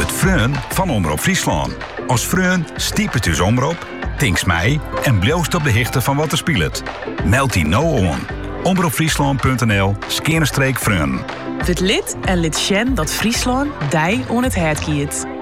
Het Freun van Omroep Friesland. Als Freun stiep het dus omroep, tinks mij en bloost op de hichte van wat er speelt. Meld die nou on. omroepfriesland.nl/Freun. Word lid en lid Sjen dat Friesland dij on het hert kiet.